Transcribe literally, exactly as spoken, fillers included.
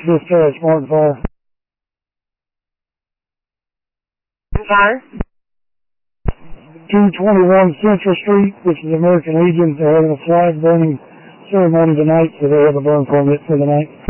Dispatch, Martin Fire. Fire? two twenty-one Central Street, which is American Legion. They're having a flag burning ceremony tonight, so they have a burn permit for the night.